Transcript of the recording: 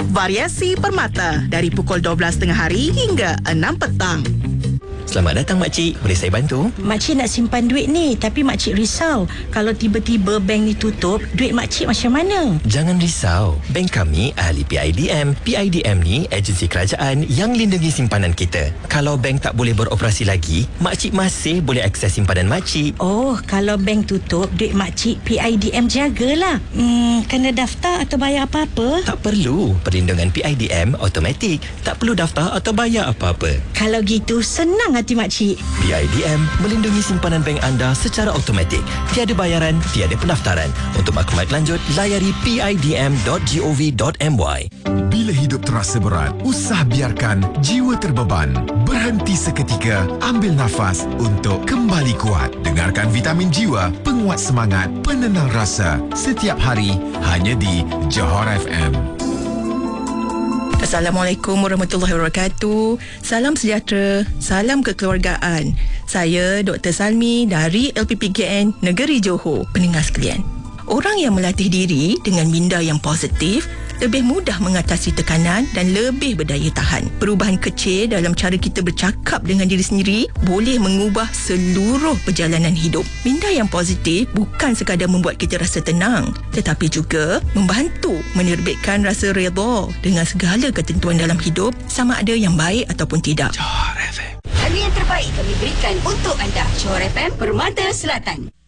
Variasi Permata dari pukul 12 tengah hari hingga 6 petang. Selamat datang makcik, boleh saya bantu? Makcik nak simpan duit ni, tapi makcik risau. Kalau tiba-tiba bank ni tutup, duit makcik macam mana? Jangan risau, bank kami ahli PIDM. PIDM ni agensi kerajaan yang lindungi simpanan kita. Kalau bank tak boleh beroperasi lagi, makcik masih boleh akses simpanan makcik. Oh, kalau bank tutup, duit makcik PIDM jagalah. Kena daftar atau bayar apa-apa? Tak perlu, perlindungan PIDM automatik. Tak perlu daftar atau bayar apa-apa. Kalau gitu, senang hati makcik. PIDM melindungi simpanan bank anda secara automatik. Tiada bayaran, tiada pendaftaran. Untuk maklumat lanjut, layari pidm.gov.my. Bila hidup terasa berat, usah biarkan jiwa terbeban. Berhenti seketika, ambil nafas untuk kembali kuat. Dengarkan Vitamin Jiwa, penguat semangat, penenang rasa. Setiap hari, hanya di Johor FM. Assalamualaikum warahmatullahi wabarakatuh. Salam sejahtera, salam kekeluargaan. Saya Dr. Salmi dari LPPKN Negeri Johor. Pendengar sekalian, orang yang melatih diri dengan minda yang positif lebih mudah mengatasi tekanan dan lebih berdaya tahan. Perubahan kecil dalam cara kita bercakap dengan diri sendiri boleh mengubah seluruh perjalanan hidup. Minda yang positif bukan sekadar membuat kita rasa tenang, tetapi juga membantu menerbitkan rasa redha dengan segala ketentuan dalam hidup, sama ada yang baik ataupun tidak. Johor FM. Hanya yang terbaik kami berikan untuk anda. Johor FM, Permata Selatan.